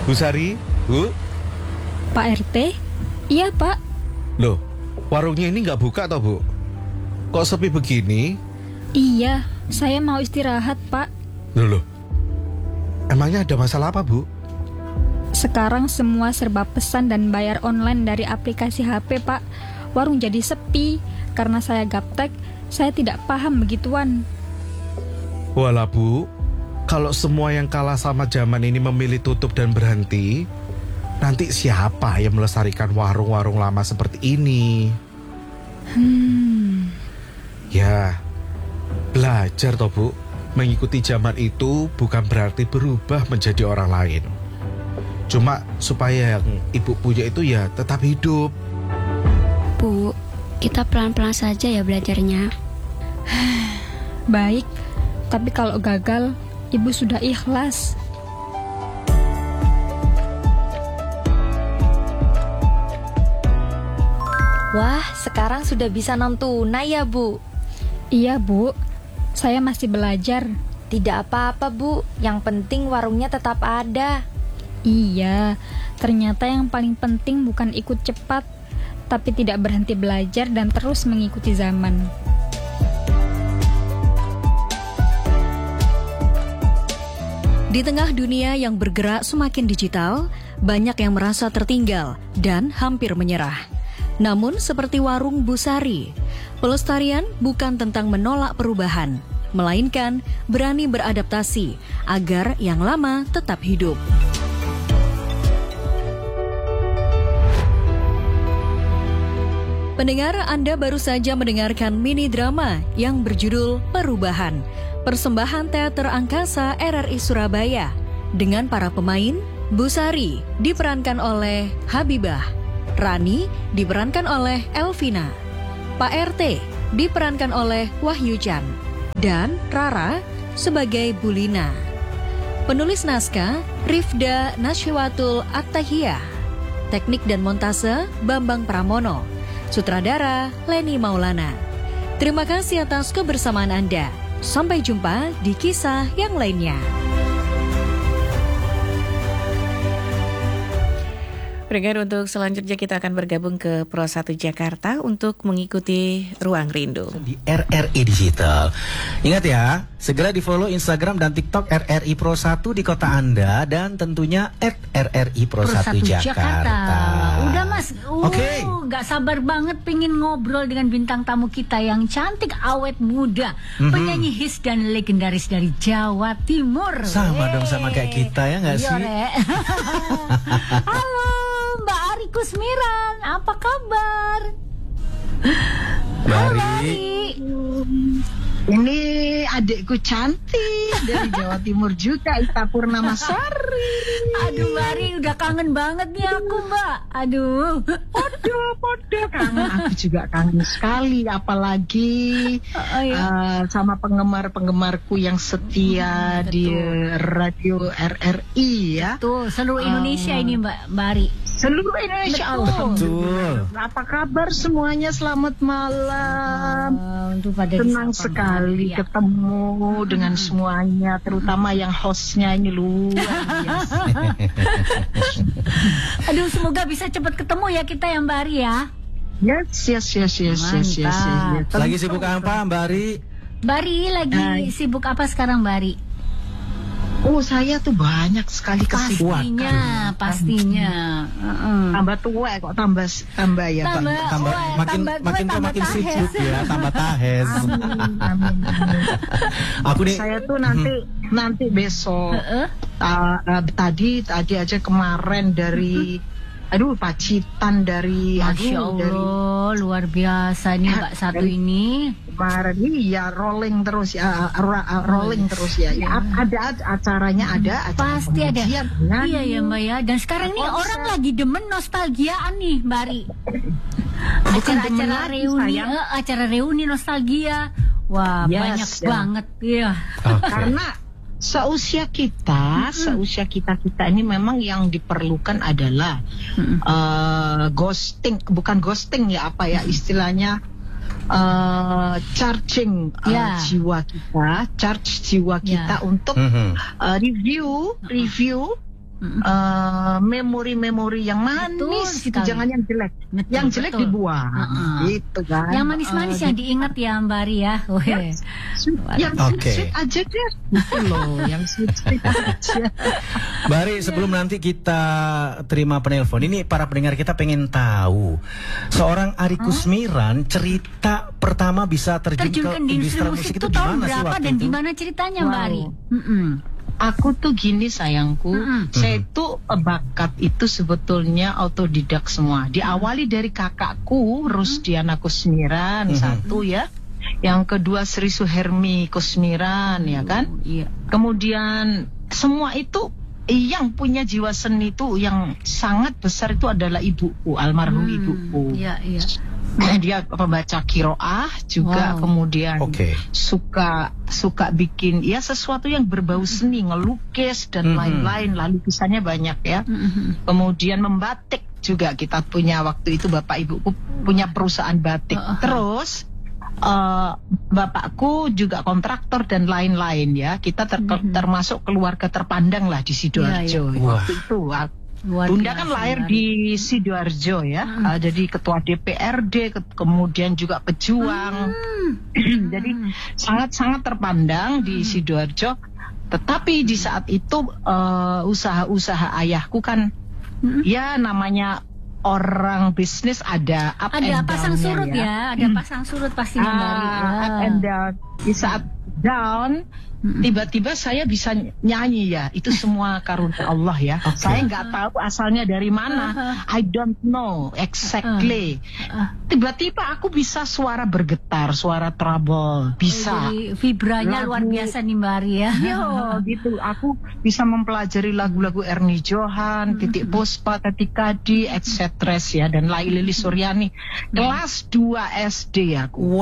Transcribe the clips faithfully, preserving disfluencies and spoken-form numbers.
Bu Sari, Bu. Pak R T? Iya, Pak. Loh, warungnya ini nggak buka toh, Bu? Kok sepi begini? Iya, saya mau istirahat, Pak. Loh, loh. Emangnya ada masalah apa, Bu? Sekarang semua serba pesan dan bayar online dari aplikasi H P, Pak. Warung jadi sepi. Karena saya gaptek, saya tidak paham begituan. Walah, Bu. Kalau semua yang kalah sama zaman ini memilih tutup dan berhenti, nanti siapa yang melestarikan warung-warung lama seperti ini? Hmm. Ya, belajar toh, Bu. Mengikuti zaman itu bukan berarti berubah menjadi orang lain. Cuma supaya yang Ibu punya itu ya tetap hidup. Bu, kita pelan-pelan saja ya belajarnya. Baik, tapi kalau gagal, Ibu sudah ikhlas. Wah, sekarang sudah bisa non tunai ya, Bu? Iya, Bu. Saya masih belajar. Tidak apa-apa, Bu. Yang penting warungnya tetap ada. Iya, ternyata yang paling penting bukan ikut cepat, tapi tidak berhenti belajar dan terus mengikuti zaman. Di tengah dunia yang bergerak semakin digital, banyak yang merasa tertinggal dan hampir menyerah. Namun seperti warung Bu Sari, pelestarian bukan tentang menolak perubahan, melainkan berani beradaptasi agar yang lama tetap hidup. Pendengar, Anda baru saja mendengarkan mini drama yang berjudul Perubahan, persembahan teater angkasa R R I Surabaya, dengan para pemain Bu Sari diperankan oleh Habibah, Rani diperankan oleh Elvina, Pak R T diperankan oleh Wahyu Chan, dan Rara sebagai Bulina. Penulis naskah Rifda Nasyiwatul Attahiyah, teknik dan montase Bambang Pramono, sutradara Leni Maulana. Terima kasih atas kebersamaan Anda. Sampai jumpa di kisah yang lainnya. Pendengar, untuk selanjutnya kita akan bergabung ke Pro satu Jakarta untuk mengikuti Ruang Rindu di R R I Digital. Ingat ya, segera di follow Instagram dan TikTok R R I Pro satu di kota Anda, dan tentunya at R R I Pro satu Jakarta. Udah Mas, uh, oke. Okay. Gak sabar banget pengen ngobrol dengan bintang tamu kita yang cantik, awet muda, mm-hmm. penyanyi hits dan legendaris dari Jawa Timur. Sama hey. dong sama kayak kita ya nggak sih? Halo Mbak Ari Kusmiran, apa kabar? Mbak Ari. Ini adikku cantik dari Jawa Timur juga, Ita Purnamasari. Aduh Mbak Ari, udah kangen banget nih aku Mbak. Aduh. Podo, podo kangen. Aku juga kangen sekali, apalagi oh, iya. uh, sama penggemar-penggemarku yang setia hmm, di radio R R I ya. Tuh, seluruh Indonesia uh, ini Mbak Mbak Ari. Seluruh Indonesia. Betul. Apa kabar semuanya? Selamat malam. Uh, pada Senang sekali ya. ketemu dengan semuanya, terutama yang hostnya ini luar biasa. Aduh, semoga bisa cepat ketemu ya kita ya Mbak Ari ya. Yes, yes, yes, yes, yes, yes, yes. Lagi sibuk apa Mbak Ari? Mbak Ari lagi uh, sibuk apa sekarang Mbak Ari? Oh, saya tuh banyak sekali kesibukan. Pastinya, pastinya. Uh-uh. Tambah tua kok tambah tambah ya, tambah, Pak. Tambah, oh, makin tambah, makin tua makin sibuk ya, tambah tahes. Amin, amin, amin. Aku nih saya tuh nanti hmm. nanti besok uh-uh. uh, uh, tadi tadi aja kemarin dari aduh Pacitan dari Masya aduh Allah, dari luar biasa nih Mbak satu ini. Kemarin ini ya rolling terus ya, uh, rolling terus ya. ya ada acaranya, ada acara pasti ada. Ya. Iya ya Mbak ya. Dan sekarang nih oh, orang saya... lagi demen nostalgiaan nih Mbak Ari. Acara-acara reuni, uh, acara reuni nostalgia. Wah, yes, banyak ya. banget ya. Okay. Karena seusia kita, hmm. seusia kita kita ini memang yang diperlukan adalah hmm. uh, ghosting, bukan ghosting ya apa ya istilahnya, uh, charging uh, yeah. jiwa kita, charge jiwa kita yeah. untuk uh, review, review uh, memori-memori yang manis gitu, sekali. jangan yang jelek. Betul, yang jelek betul. dibuang, Uh-uh. gitu kan. Yang manis-manis Uh, yang di- diingat ya Mbak Ari ya. Weh. yang Oke. sweet-sweet aja deh, gitu loh, yang sweet-sweet aja. Mbak Ari, sebelum nanti kita terima penelpon, ini para pendengar kita pengen tahu, seorang Ari Kusmiran cerita pertama bisa terjun, Terjun ke ke industri musik itu tahun gimana sih berapa waktu dan itu? gimana ceritanya Mbak Wow. Ari? Mm-mm. Aku tuh gini sayangku, Mm-mm. saya itu eh, bakat itu sebetulnya autodidak semua. Diawali dari kakakku Rusdiana Kusmiran, Mhm. satu ya. Yang kedua Sri Suhermi Kusmiran, ya kan? Iya. Kemudian semua itu yang punya jiwa seni itu yang sangat besar itu adalah ibuku, almarhum Hmm, ibuku. Iya, iya. Nah, dia pembaca kiroah juga, Wow. kemudian Oke. suka suka bikin ya sesuatu yang berbau seni, ngelukis dan Mhm. lain-lain, lalu lukisannya banyak ya. Mm-mm. Kemudian membatik juga, kita punya waktu itu bapak ibuku punya perusahaan batik. Uh-huh. Terus eh, bapakku juga kontraktor dan lain-lain ya. Kita ter- Mhm. termasuk keluarga terpandang lah di Sidoarjo Iya, iya. waktu itu. Luar Bunda biasa, kan lahir Mbak Ari. di Sidoarjo ya, Hmm. uh, jadi ketua D P R D, ke- kemudian juga pejuang, Hmm. jadi sangat-sangat terpandang di Sidoarjo. Tetapi di saat itu uh, usaha-usaha ayahku kan, Hmm. ya namanya orang bisnis ada up Ada and pasang down-nya surut ya, ada pasang surut pastinya Mbak Ari. Ah, Ya. up and down. Di saat down, Mm-mm. tiba-tiba saya bisa nyanyi ya. Itu semua karunia Allah ya. Saya nggak tahu asalnya dari mana. I don't know exactly. Ah. Tiba-tiba aku bisa suara bergetar, suara trouble, bisa. Jadi vibranya Lagu- luar biasa nih Mbak Ari ya. Yo, gitu. Aku bisa mempelajari lagu-lagu Ernie Johan, Titik Puspa, Ketika Di, et cetera ya, dan Lai Lili Suryani. Kelas dua S D aku.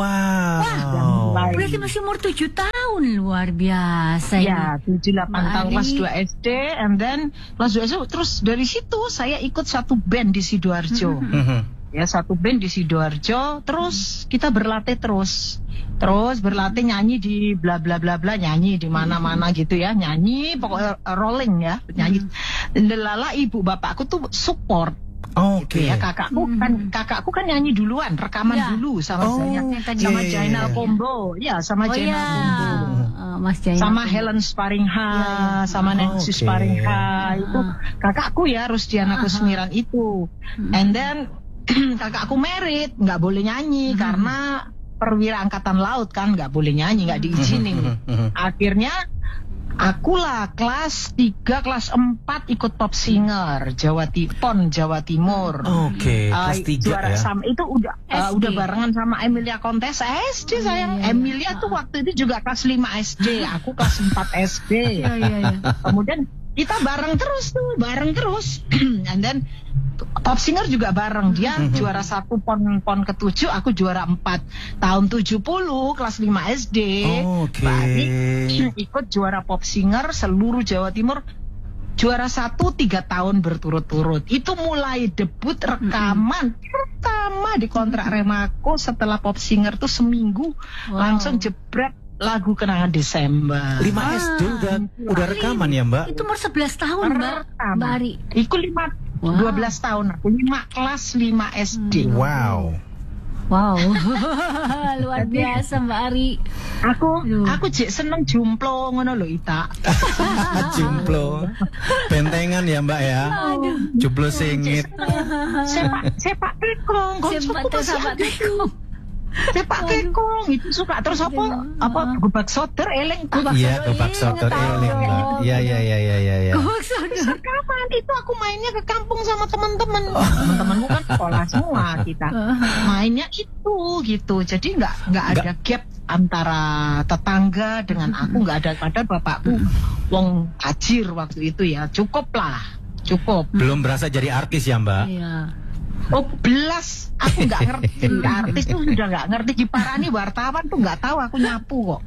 Wow. Wah, Berarti masih umur tujuh tahun, luar biasa ini. Ya, tujuh delapan Mbak tahun Ari. kelas dua S D, and then kelas dua S D, terus dari situ saya ikut satu band di Sidoarjo. Mhm. Ya, satu band di Sidoarjo, terus kita berlatih terus. Terus berlatih nyanyi di bla bla bla bla, nyanyi di mana-mana gitu ya, nyanyi pokoknya uh, rolling ya, nyanyi. Dan lala ibu bapakku tuh support. Oke. Ya, kakakku kan kakakku kan nyanyi duluan, rekaman Ya. dulu sama Oh, saya, yang tadi sama iya, iya, Jainal iya. Pombo, ya sama Oh Jainal ya, Pombo. Uh, Mas Jainal. Sama Helen Sparingha, sama Nancy Oke. Sparingha, itu kakakku ya, Rusdiana Kusmiran itu. And then kakakku merit, nggak boleh nyanyi karena perwira angkatan laut kan, nggak boleh nyanyi, nggak diizinin. Akhirnya akulah kelas tiga, kelas empat ikut Pop Singer Jawa Tipon, Jawa Timur. Oke, Uh, kelas tiga juara ya. sama itu udah uh, S D. udah barengan sama Emilia Kontes S D sayang. Emilia tuh waktu itu juga kelas lima S D, aku kelas empat S D. Iya, iya, iya. Kemudian kita bareng terus tuh, bareng terus. And then Pop Singer juga bareng, dia juara satu pon pon ketujuh, aku juara empat. Tahun tujuh puluh kelas lima S D, Oke. Mbak Ani ikut juara Pop Singer seluruh Jawa Timur. Juara satu tiga tahun berturut-turut. Itu mulai debut rekaman pertama di kontrak Remako setelah Pop Singer tuh seminggu Wow. langsung jebret lagu Kenangan Desember. lima S D udah udah rekaman ya, Mbak? Itu umur sebelas tahun Mbak, Pertama. Mbak Ari. Iku lima Wow. dua belas tahun aku, lima kelas lima S D. Wow. Wow. Luar biasa Mbak Ari. Aku Aduh. aku jek seneng jumplo ngono lho Ita. Jumplo. Bentengan ya, Mbak ya. Juplo singit. Sepak sepak tekong, Sepak koncoku masih sepak ada tuh. Sepak tekong itu suka terus apa apa gubak soder eleng tak. Iya, kebak sotor eling, Mbak. Iya, iya, iya, iya, iya, iya. Kapan itu aku mainnya ke kampung sama teman-teman. Teman-temanku kan sekolah semua kita. Mainnya itu gitu. Jadi nggak nggak ada gap antara tetangga dengan aku, nggak ada. Padahal bapakku wong tajir waktu itu ya. Cukup lah. Cukup. Belum berasa jadi artis ya, Mbak? Iya. Oh belas, aku nggak ngerti. Artis tuh sudah nggak ngerti. Diparani wartawan tuh nggak tahu aku nyapu kok.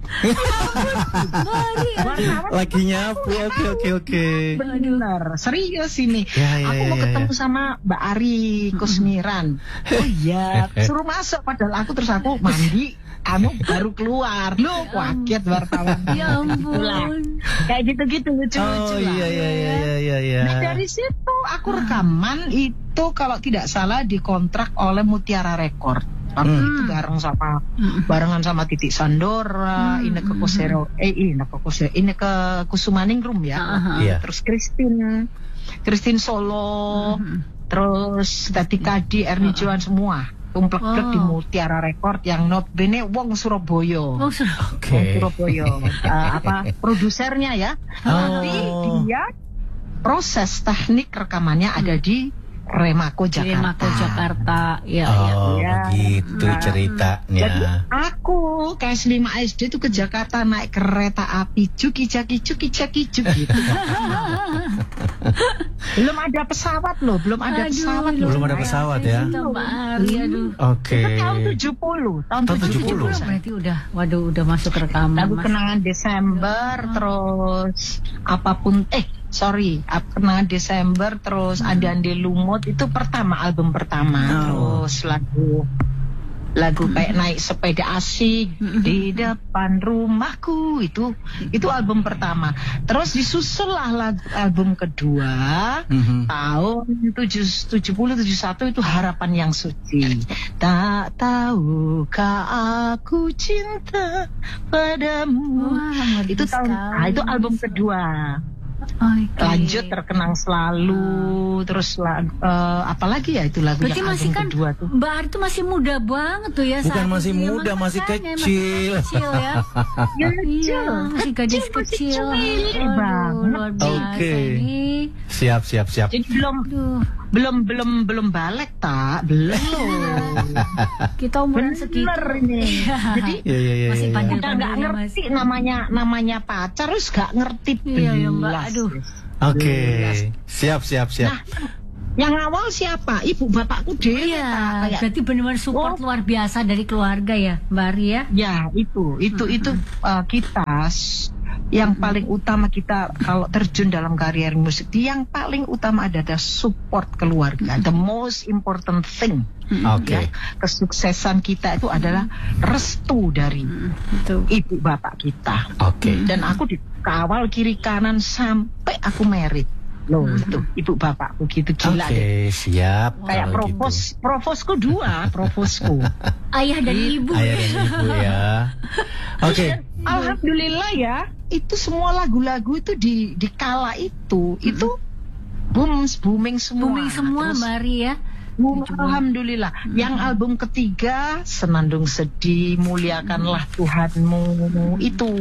Wartawan Lagi nyapu, oke, oke, oke. bener, serius ini. Ya, ya, aku ya, mau ya, ketemu ya. sama Mbak Ari Kusmiran. Oh iya, suruh masuk. Padahal aku terus aku mandi. Anu baru keluar, lu kaget wartawan. Ya Itulah. ampun. Kayak gitu-gitu lucu-lucu Oh lah. iya, iya, iya, iya, iya. Nah, dari situ aku rekaman itu kalau tidak salah dikontrak oleh Mutiara Record. Waktu Hmm. itu bareng sama barengan sama Titik Sandora, Hmm. Ineke Kosero, eh Ineke Kosero, Ineke Kusumaningrum ya. Aha. Iya. Terus Christine, Christine Solo, terus Tati Kadi, Erni Johan semua tumplek-plek di Mutiara Record yang notabene wong Surabaya. Oh, sudah. Wong Oke. Surabaya. Eh, apa produsernya ya. Tapi Oh. dia proses teknik rekamannya ada di Remako Jakarta. Remako Jakarta. Ya, Oh, Ya. begitu Nah, ceritanya. Jadi aku K S lima S D itu ke Jakarta naik kereta api cuki caki cuki caki cuk gitu. Belum ada pesawat loh, belum ada Aduh, pesawat loh. Belum ada pesawat ya. Cinta Mbak Ari, aduh. Oke. Itu tahun tujuh puluh, tahun Tahun tujuh tujuh puluh. puluh. Berarti udah, waduh, udah masuk rekaman. Lagu Mas. kenangan Desember, terus apapun, eh sorry, ap- kenangan Desember, terus Ande Ande Lumut itu pertama album pertama, Oh. terus lagu lagu kayak naik sepeda asik di depan rumahku itu itu album pertama. Terus disusul lah lagu, album kedua Mhm. tahun tujuh puluh tujuh satu itu Harapan yang Suci. Tak tahukah aku cinta padamu. Wah, merdu Itu tahun sekali. ah, itu album kedua. Oke. Lanjut Terkenang Selalu, terus lag, eh, apa lagi ya itu lagu Berarti yang masih album kan kedua tuh. Mbak Ari tuh masih muda banget tuh ya. Bukan saat masih itu ya. muda, Makanya masih masih kecil. kecil ya. Ya, Iya, masih gadis Masih kecil. cuili Aduh, banget. luar biasa Oke. ini. Siap, siap, siap. Jadi belum Aduh, belum belum belum balik tak belum. kita umuran segitu. Bener ini. Jadi Iya, iya, iya. Masih iya. panjang. udah nggak Pandai, ngerti namanya namanya pacar, terus nggak ngerti Iya, ya, Mbak. belas. Aduh. Oke. Siap, siap, siap. Nah, yang awal siapa? Ibu bapakku dewe. Iya, tak? Kayak- berarti benar-benar support Oh. luar biasa dari keluarga ya, Mbak Ari ya. Ya itu itu itu uh, kita s- yang paling utama kita kalau terjun dalam karier musik, yang paling utama adalah support keluarga. The most important thing. Oke. Ya, kesuksesan kita itu adalah restu dari Itu. ibu bapak kita. Oke. Dan aku dikawal kiri kanan sampai aku merit. Loh, itu ibu bapakku gitu gila Oke, deh. siap. Kayak kalau provos, gitu. provosku dua, provosku. Ayah dan ibu. Ayah dan ibu ya. Oke. Alhamdulillah ya, itu semua lagu-lagu itu di di kala itu itu boom booming semua. Booming semua, Terus, Mbak Ari ya. boom, alhamdulillah. Yang album ketiga Senandung Sedih, Muliakanlah Tuhanmu itu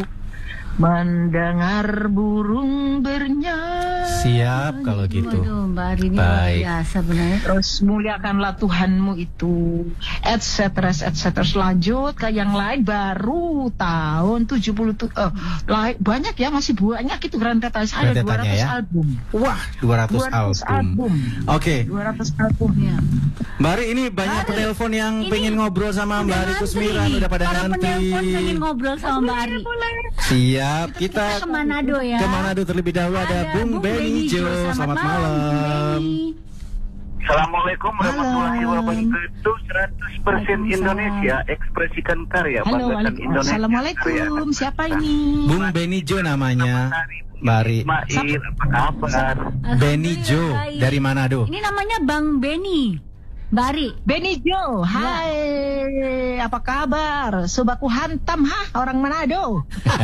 mendengar burung bernyanyi. Siap kalau gitu. Waduh, Mbak Ari ini luar Baik. biasa benar. Terus muliakanlah Tuhanmu itu, et cetera, et cetera. Lanjut ke yang lain baru tahun tujuh puluh tuh, eh, lain- banyak ya, masih banyak itu rentetannya. Ada Rentetannya dua ratus ya? album. Wah, dua ratus dua ratus album. album. Oke. dua ratus album. Ya. Mbak Ari, ini banyak penelpon yang Ini pengen ngobrol sama Mbak Ari Ngantri. Kusmiran, udah pada Para ngantri. penelpon pengen ngobrol sama Mbak Ari. Siap, kita Ke Manado ya. ke Manado terlebih dahulu ada, Ada Bung Benny Jo. Selamat malam. Bung Benny. Assalamualaikum warahmatullahi Halo. wabarakatuh. seratus persen Indonesia, ekspresikan karya, Halo, banggakan waalaikumsalam. Indonesia. Assalamualaikum. Siapa ini? Bung Benny Jo namanya. Mbak Ari. Ismail, apa kabar? Benny Jo Baik. dari Manado. Ini namanya Bang Benny. Mbak Ari. Benny Jo. Hai, apa kabar? Sobaku hantam ha, orang Manado.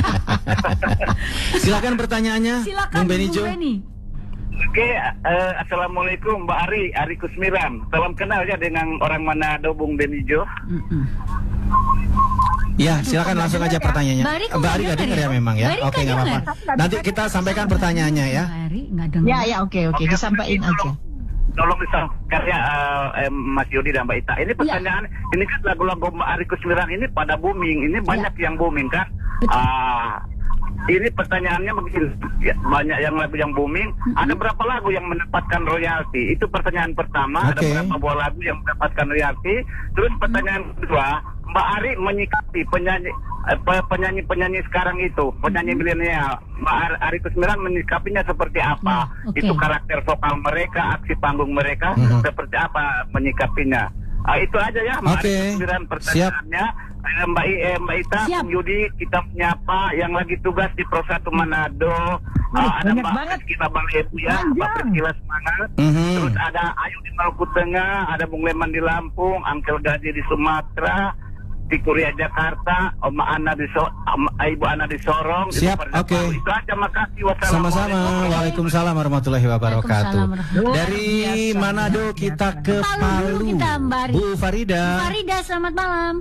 Silakan pertanyaannya, Silakan Bung Benny Jo. Oke, eh, assalamualaikum Mbak Ari, Ari Kusmiran. Salam kenal ya dengan orang Manado, Bung Benny Jo. Ya, silakan langsung aja pertanyaannya. Mbak Ari kok Mbak Ari nggak nggak dengar dengar ya ya? memang ya? Mbak Ari Oke, nggak nggak apa-apa. dengar. Nanti kita sampaikan pertanyaannya ya. Mbak Ari nggak dengar. Ya, ya, oke, oke, disampaikan aja. Tolong disampaikan ya eh, eh, Mas Yudi dan Mbak Ita. Ini pertanyaan, ini kan lagu-lagu Mbak Ari Kusmiran ini pada booming. Ini banyak yang booming kan? Ah, ini pertanyaannya begini, ya, banyak yang lagu yang booming. Ada berapa lagu yang mendapatkan royalti? Itu pertanyaan pertama. Oke. Ada berapa buah lagu yang mendapatkan royalti? Terus pertanyaan kedua, Mbak Ari menyikapi penyanyi eh, pe- penyanyi-penyanyi sekarang itu, penyanyi milenial, Mbak Ar- Ari Kusmiran menyikapinya seperti apa? Ya, oke. Itu karakter vokal mereka, aksi panggung mereka, Mhm. seperti apa menyikapinya? Ah, itu aja ya. Oke. Okay. Pertanyaannya, eh, Mbak I, eh, Mbak Ita, Siap. Bung Yudi, kita menyapa yang lagi tugas di Pro satu Manado. Ah, ada banyak Mbak banget. Priscila Bang Ebu ya, Mbak Priscila semangat. Mhm. Terus ada Ayu di Maluku Tengah, ada Bung Leman di Lampung, Angkel Gaji di Sumatera, di Kuria Jakarta, Oma Ana di so, Om- Ibu Ana di Sorong. Siap, Ibu Farida oke. Palu. Itu aja, makasih. Wassalamualaikum. Sama-sama. Waalaikumsalam warahmatullahi wabarakatuh. Waalaikumsalam. Dari Manado kita ke Palu Palu. dulu kita, Mbak Ari. Bu Farida. Farida, selamat malam.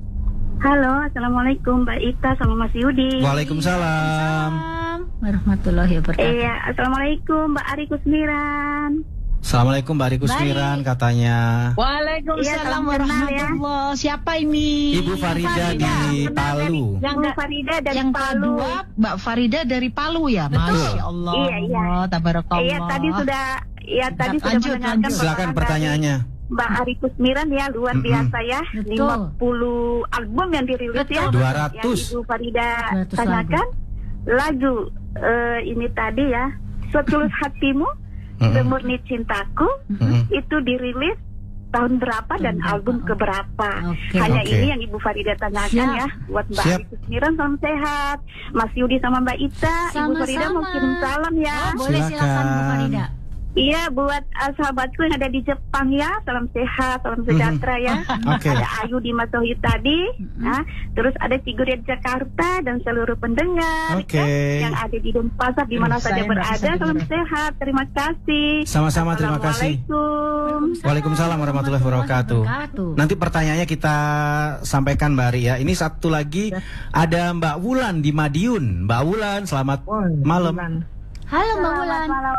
Halo, assalamualaikum Mbak Ita sama Mas Yudi. Waalaikumsalam. Warahmatullahi wabarakatuh. Iya, assalamualaikum Mbak Ari Kusmiran. Assalamualaikum Mbak Ari Kusmiran katanya. Waalaikumsalam Iya, salam warahmatullahi. Siapa ini? Ibu Farida di Palu. Yang Mbak Farida dari Yang Palu. kedua, Mbak Farida dari Palu ya. Betul. Masya Allah. Iya, iya. Tabarakallah. Iya, tadi sudah Iya, tadi Lanjut, sudah mendengarkan lanjut. Silakan perkataan pertanyaannya. dari Mbak Ari Kusmiran ya, luar Mm-mm. biasa ya. Betul. lima puluh album yang dirilis ya. Betul. dua ratus. Yang Ibu Farida dua ratus tanyakan. Lagu eh, ini tadi ya, Setulus Hatimu, Mm-mm. Semurni Cintaku, Mm-mm. itu dirilis tahun berapa dan Tahun album berapa? keberapa. Oke. Hanya Oke. ini yang Ibu Farida tanyakan Siap. ya. Buat Mbak Siap. Ari Kusmiran salam sehat. Mas Yudi sama Mbak Ita, Ibu Farida mau Sama-sama. kirim salam ya. Oh, boleh silakan Bu Silakan. Farida. Iya, buat uh, sahabatku yang ada di Jepang ya, salam sehat, salam sejahtera ya. Oke. Ada Ayu di Masohi tadi, nah, terus ada Figuria di Jakarta dan seluruh pendengar Oke. ya, yang ada di Denpasar di mana Saya saja nggak berada, bisa salam dengar. sehat, terima kasih. Sama-sama, terima kasih. Assalamualaikum. Waalaikumsalam warahmatullahi wabarakatuh. wabarakatuh. Nanti pertanyaannya kita sampaikan Mbak Ari ya. Ini satu lagi ada Mbak Wulan di Madiun. Mbak Wulan, selamat malam. Halo Mbak Selamat Wulan. malam.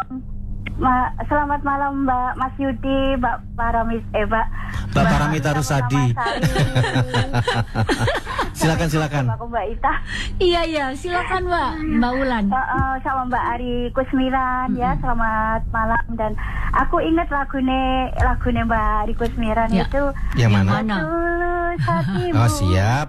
Ma- selamat malam Mbak Mas Yudi, Mbak Paramis, eh Mbak Mbak Paramita Rusadi. Silakan silakan. Aku Mbak Ita. Iya iya, silakan Mbak. Mbak Wulan. Uh, uh, sama Mbak Ari Kusmiran ya, selamat malam. Dan aku ingat lagune lagune Mbak Ari Kusmiran Ya. itu Yang mana? Mana? Tulus hatimu, Oh, siap.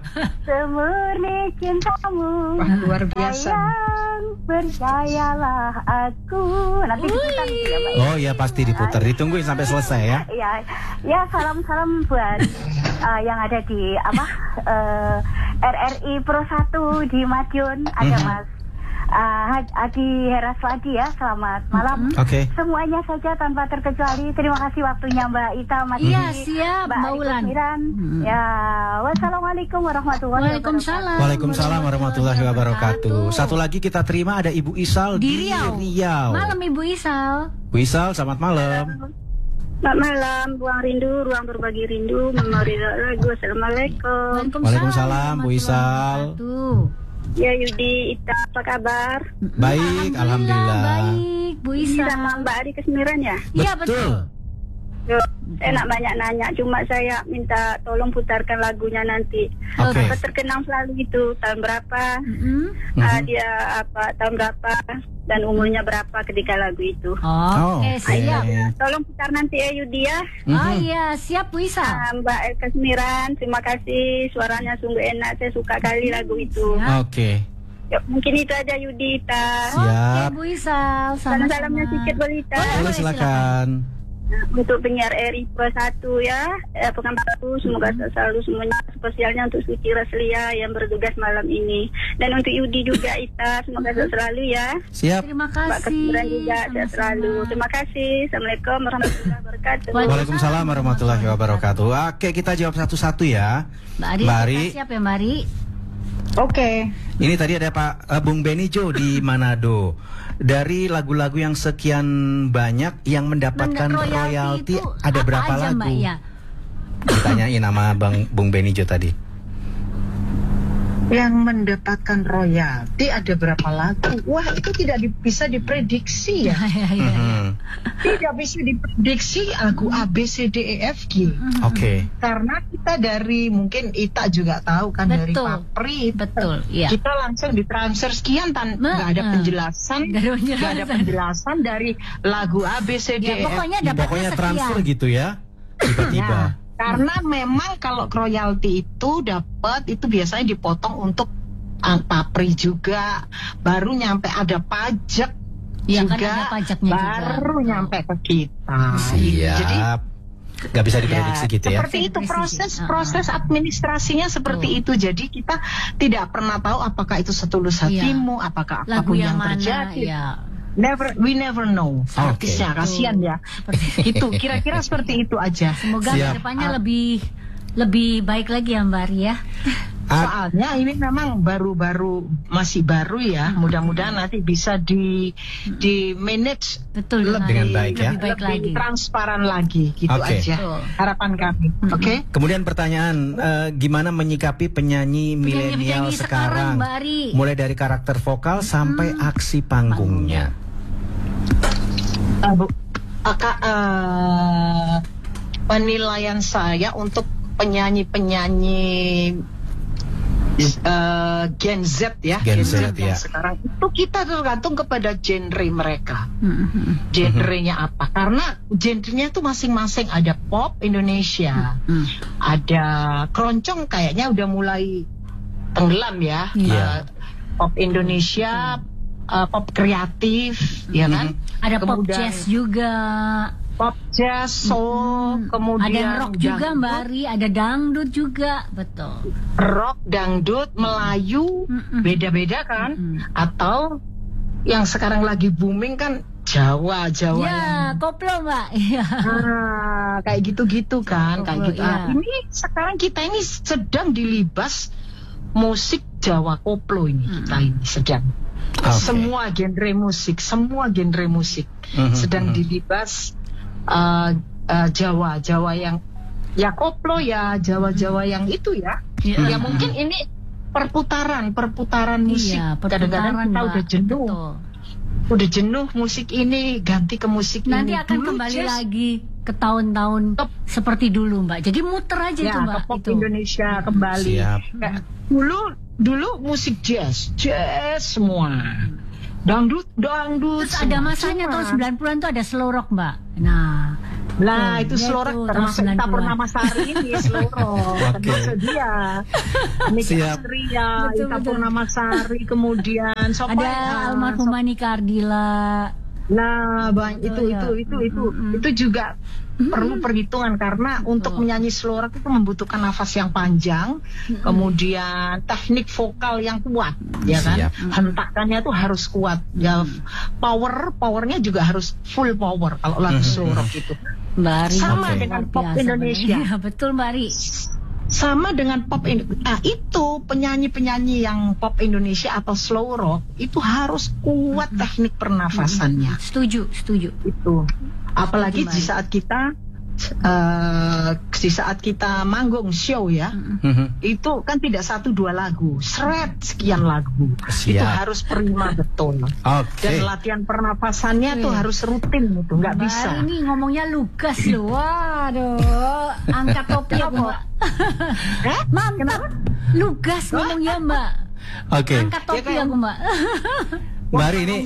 semurni cintamu. Wah, luar biasa. Sayang, percayalah aku. Nanti diputar gitu ya Mbak. Oh iya pasti diputar. Ditungguin sampai selesai ya. Ya, ya salam-salam buat uh, yang ada di apa uh, R R I Pro satu di Madiun, ada Mhm. Mas uh, Adi Heraswadi ya. Selamat malam. Oke. Semuanya saja tanpa terkecuali. Terima kasih waktunya Mbak Ita, Mas Iya, Yudi, siap, Mbak Ari Wulan. Kusmiran. Mhm. Ya, wassalamualaikum warahmatullahi Waalaikumsalam. Waalaikumsalam warahmatullahi wabarakatuh. Satu lagi kita terima ada Ibu Isal Di di Riau. Riau. Malam Ibu Isal. Bu Isal, selamat malam. Selamat malam, Ruang Rindu, Ruang Berbagi Rindu, Memori Lagu. Assalamualaikum. Waalaikumsalam, Bu Isal. Tuh. Ya Yudi, Ita, apa kabar? Baik, alhamdulillah. Baik, Bu Isal. Sama Mbak Ari Kusmiran ya? Iya betul. Yo, saya nak banyak nanya, cuma saya minta tolong putarkan lagunya nanti. Oke. Apa terkenang selalu itu, tahun berapa, Mm-mm. ah, Mhm. dia apa, tahun berapa, dan umurnya berapa ketika lagu itu. Oh, Oke, oke. siap. Tolong putar nanti ya Yudi ya. Oh Mhm. iya, siap Bu Isal. Ah, Mbak Kusmiran, terima kasih, suaranya sungguh enak, saya suka kali lagu itu. Ya. Oke. Ya, mungkin itu aja Yudi, Ita. Siap. Oke Bu Isal. Sama-sama. Salam-salamnya sedikit boleh Ita. Boleh silakan. Untuk penyiar R I Pro satu ya, eh, Pekanbaru, semoga selalu semuanya, spesialnya untuk Suci Raslia yang bertugas malam ini, dan untuk Yudi juga Ita, semoga sehat selalu ya. Siap. Terima Mbak kasih. Kesimiran juga sehat Sama-sama. selalu. Terima kasih. Assalamualaikum warahmatullahi wabarakatuh. Waalaikumsalam warahmatullahi wabarakatuh. Oke, kita jawab satu-satu ya. Mbak Ari, Mbak Ari. siap ya Mbak Ari? Oke. Ini tadi ada Pak eh, Bung Benijo di Manado. Dari lagu-lagu yang sekian banyak yang mendapatkan Mendapat royalti itu ada apa berapa aja, lagu? Mbak Iya? Ditanyain sama Bang Bung Benijo tadi. Yang mendapatkan royalti ada berapa lagu? Wah, itu tidak di- bisa diprediksi ya. Iya, iya, iya. Mhm. Tidak bisa diprediksi lagu A B C D E F G. Oke. Karena kita dari mungkin Ita juga tahu kan dari Betul. Papri. Betul, iya. Kita langsung ditransfer sekian tan Nah, nggak ada nah. penjelasan, Nggak ada nggak ada penjelasan. penjelasan dari lagu A B C D Ya, E F G. pokoknya dapatnya Pokoknya sekian. transfer gitu ya. Tiba-tiba. Nah, karena memang kalau royalti itu dapat itu biasanya dipotong untuk uh, Papri juga, baru nyampe ada pajak Iya, kan juga, ada pajaknya juga. baru nyampe ke kita. Siap. Jadi nggak bisa diprediksi ya, gitu ya. Seperti itu proses proses administrasinya seperti oh. itu. Jadi kita tidak pernah tahu apakah itu setulus hatimu, ya. apakah lagu apapun yang, yang mana, terjadi. Ya. Never, we never know. Okay. Artisnya kasihan ya. Itu kira-kira seperti itu aja. Semoga kedepannya uh, lebih lebih baik lagi ya Mbak Ari ya. Soalnya ini memang baru-baru masih baru ya. Mudah-mudahan nanti bisa di di manage betul lebih, dengan baik ya. Lebih baik lebih lagi. transparan lagi gitu okay. aja. Betul. Harapan kami. Oke. Okay? Kemudian pertanyaan uh, gimana menyikapi penyanyi milenial sekarang, sekarang mulai dari karakter vokal sampai hmm. aksi panggungnya. Uh, bu, uh, uh, penilaian saya untuk penyanyi-penyanyi Uh, Gen Z ya, Gen, Gen Z, Z yang ya. sekarang itu kita tergantung kepada genre mereka, mm-hmm. genrenya apa? Karena genrenya itu masing-masing, ada pop Indonesia, mm-hmm. ada keroncong kayaknya udah mulai tenggelam ya, yeah. uh, pop Indonesia, uh, pop kreatif, mm-hmm. ya kan? Ada kemudian, pop jazz juga. Pop jazz, soul, hmm. kemudian ada rock juga dangdut. Mbak Ari, ada dangdut juga, betul. Rock, dangdut, Melayu, mm-mm. beda-beda kan? Mm-mm. Atau yang sekarang lagi booming kan Jawa, Jawa. Ya, yang... koplo Mbak. Nah, kayak gitu-gitu kan, koplo, kayak gitu. Ya. Ah, ini sekarang kita ini sedang dilibas musik Jawa koplo ini, mm. kita ini sedang. Okay. Semua genre musik, semua genre musik mm-hmm. sedang dilibas. Uh, uh, Jawa, Jawa yang ya koplo ya, Jawa-Jawa yang itu ya, yeah. ya mungkin ini perputaran, perputaran musik. Iya, kadang-kadang kita udah jenuh, betul. udah jenuh musik ini, ganti ke musik nanti ini. Nanti akan dulu, kembali just, lagi ke tahun-tahun ke, seperti dulu Mbak. Jadi muter aja ya, tuh Mbak. Ke pop itu. Indonesia kembali. Siap. Kayak, dulu, dulu musik jazz, jazz semua. Dangdut, dangdut. Terus ada masanya tahun sembilan puluhan tuh ada slow rock Mbak. Nah, Nah itu slow rock termasuk Ita Purnamasari ini slow rock. Termasuk dia Nika Astria, Ita Purnamasari, kemudian Sopai, ada almarhumah Nika Ardila. Nah, bang, itu, ya. itu itu itu mm-hmm. itu juga mm-hmm. perlu perhitungan karena oh. untuk menyanyi slow rock itu membutuhkan nafas yang panjang, mm-hmm. kemudian teknik vokal yang kuat, ya kan? Mm-hmm. Hentakannya tuh harus kuat, ya. Power powernya juga harus full power kalau lagu mm-hmm. slow rock itu. Mbak sama okay. dengan pop biasa, Indonesia. Ya, betul Mbak Ari. Sama dengan pop Indonesia. Nah, itu penyanyi-penyanyi yang pop Indonesia atau slow rock itu harus kuat mm-hmm. teknik pernafasannya. Setuju, setuju. Itu. Apalagi setuju, di saat kita uh, di saat kita manggung show ya. Mm-hmm. Itu kan tidak satu dua lagu, seret sekian lagu. Siap. Itu harus prima betul. Okay. Dan latihan pernafasannya tuh harus rutin itu, nggak bisa. Ini ngomongnya lugas loh. Waduh, angkat topi aku Mbak. Eh? Mantap. Kenapa? Lugas ngomongnya Mbak. Oke. Okay. Angkat topi ya, kan? Aku Mbak. Mbak Ari ini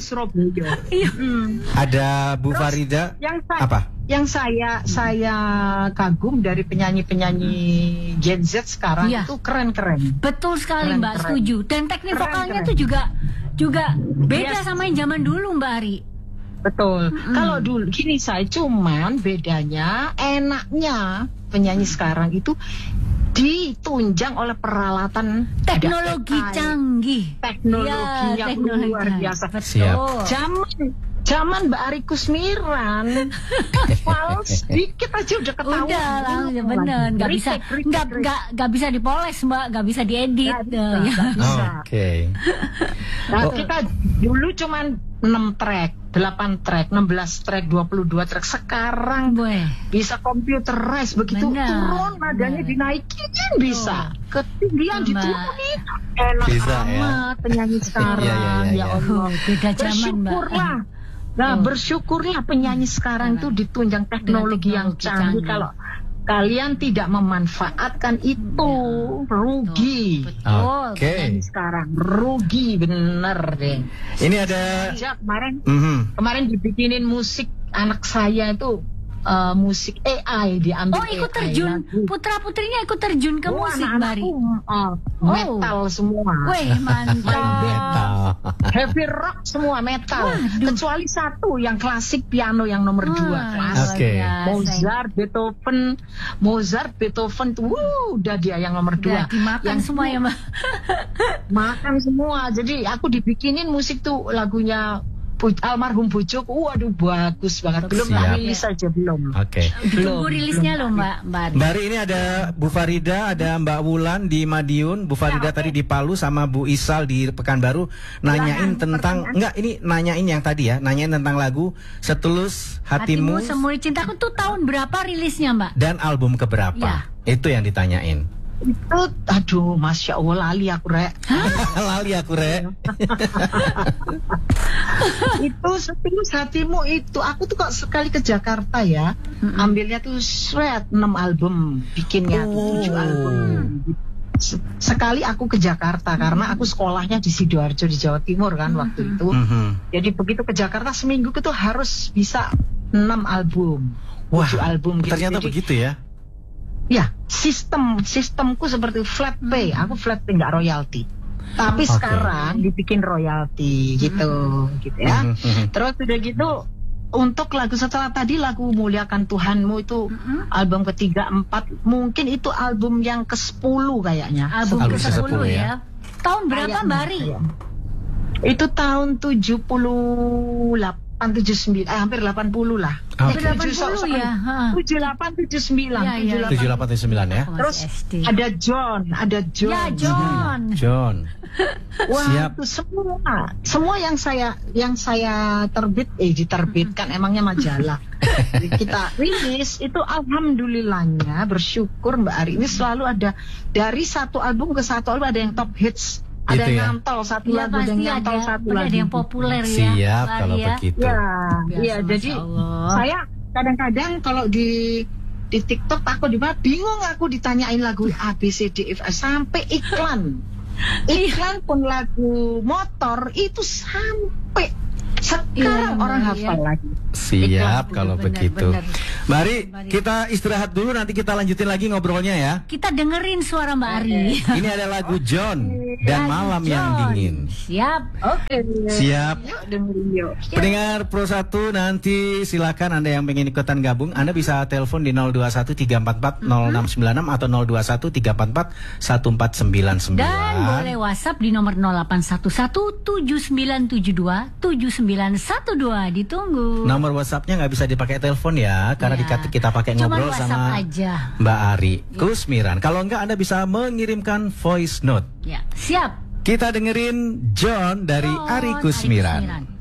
ada Bu Terus, Farida. Yang saya, apa? Yang saya hmm. saya kagum dari penyanyi-penyanyi Gen Z sekarang iya. itu keren-keren. Betul sekali keren, Mbak, keren. Setuju. Dan teknik keren, vokalnya keren. tuh juga juga beda yes. sama yang zaman dulu Mbak Ari. Betul. Mm-hmm. Kalau dulu gini saya cuman bedanya enaknya penyanyi sekarang itu ditunjang oleh peralatan teknologi canggih, teknologinya ya, teknologi luar biasa. Betul. Zaman zaman Mbak Ari Kusmiran, fals dikit aja udah ketahuan. Udah lah, bener, nggak bisa, nggak nggak nggak bisa dipoles Mbak, nggak bisa diedit. Gak bisa, ya. bisa. Oke. Okay. Nah oh. kita dulu cuman enam track, delapan track, enam belas track, dua puluh dua track. Sekarang Boy. bisa computerize begitu bener, turun nadanya bener. dinaikin bisa. Oh. Ketinggian diturunin. Enak bisa, amat ya? penyanyi sekarang. ya, ya, ya, ya Allah. Beda zaman Bersyukurlah. Mbak. Nah, oh. bersyukurlah penyanyi sekarang itu ditunjang teknologi, teknologi yang canggih. Kalau kalian tidak memanfaatkan itu ya, rugi. Betul. Oke. Okay. Sekarang rugi bener deh. Ini ada Sejak kemarin mm-hmm. kemarin dibikinin musik anak saya itu uh, musik A I, diambil Oh, ikut A I, terjun. lagu. Putra-putrinya ikut terjun ke Oh, musik, anak-anakku, Bari. uh, metal semua. Weh, mantap. Metal. Heavy rock semua metal. Kecuali satu yang klasik piano yang nomor dua. Klasik. Oke. Mozart, Beethoven, Mozart, Beethoven tuh wuh, udah dia yang nomor dua. Udah dimakan Yang semua ya, Mbak. makan semua. Jadi aku dibikinin musik tuh lagunya Bu- almarhum bojoku. Waduh bagus banget. Belum Siap. tak rilis aja belum. Oke. Ditunggu rilisnya loh, Mbak. Mbak. Mbak Ari, ini ada Bu Farida, ada Mbak Wulan di Madiun, Bu Farida tadi di Palu, sama Bu Isal di Pekanbaru nanyain tentang enggak ini nanyain yang tadi ya, nanyain tentang lagu Setulus Hatimu, Hatimu Semua Cintaku tuh tahun berapa rilisnya, Mbak? dan album keberapa? Ya. Itu yang ditanyain. Itu aduh masya Allah lali aku rek. Lali aku rek. Itu Setulus Hatimu itu aku tuh kok sekali ke Jakarta ya, ambilnya tuh sweat enam album, bikinnya tuh tujuh album. Se- Sekali aku ke Jakarta karena aku sekolahnya di Sidoarjo di Jawa Timur kan waktu itu. Mhm. Jadi begitu ke Jakarta seminggu itu harus bisa enam album, Wah, tujuh album gitu. ternyata Jadi, begitu ya. ya sistem sistemku seperti flat pay, aku flat pay nggak royalti. Tapi Oke. sekarang dibikin royalti gitu, gitu ya. Mhm. Terus udah gitu untuk lagu setelah tadi lagu Muliakan Tuhanmu itu album ketiga empat, mungkin itu album yang ke sepuluh kayaknya. Album Album ke sepuluh ke-sepuluh ya. Tahun berapa, Kayaknya, Mbak Ari? kayaknya. Itu tahun tujuh puluh delapan, tujuh puluh sembilan, eh hampir delapan puluh lah. Oke. Eh, delapan tujuh, puluh sorry. ya. ha. tujuh puluh delapan, tujuh puluh sembilan, Ya, ya. tujuh puluh delapan. tujuh delapan tujuh sembilan ya. Masih Terus S D. ada John, ada John. Ya, John. John. Wah, Siap. itu semua, semua yang saya yang saya terbit, eh diterbitkan, emangnya majalah. Jadi kita rilis itu, alhamdulillahnya bersyukur Mbak Ari, ini selalu ada dari satu album ke satu album ada yang top hits, ada Gitu yang ya? nyantol satu Iya, lagu, ada yang pasti nyantol ada. satu Ada lagu. yang populer ya. Siap Mbak kalau Ari ya. begitu. Ya, Biasa, iya. Masya Jadi Allah. saya kadang-kadang kalau di di TikTok aku di bingung, aku ditanyain lagu A B C D F sampai iklan. Iklan pun lagu motor itu sampai sekarang Iya, orang iya. hafal lagi. Siap Benar, kalau benar, begitu. benar. Mbak Ari, kita istirahat dulu, nanti kita lanjutin lagi ngobrolnya ya. Kita dengerin suara Mbak Ari. Ini ada lagu John dan Malam yang John. Dingin. Siap. Oke. Siap. Yuk dengerin yuk. Pendengar Pro satu, nanti silakan Anda yang pengen ikutan gabung, Anda bisa telepon di nol dua satu tiga empat empat nol enam sembilan enam atau nol dua satu tiga empat empat satu empat sembilan sembilan. Dan boleh WhatsApp di nomor nol delapan satu satu tujuh sembilan tujuh dua tujuh sembilan satu dua. Ditunggu. Nomor WhatsApp-nya nggak bisa dipakai telepon ya, karena Ya. dikata kita pakai Cuman ngobrol WhatsApp sama aja. Mbak Ari Kusmiran. Kalau enggak, Anda bisa mengirimkan voice note. Ya, siap. Kita dengerin John dari John, Ari Ari Kusmiran. Kusmiran.